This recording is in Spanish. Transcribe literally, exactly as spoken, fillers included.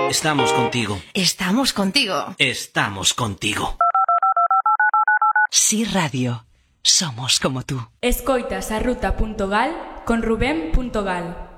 Estamos contigo. Estamos contigo. Estamos contigo. Sí Radio. Somos como tú. Escoitas a ruta punto gal con Rubén punto gal.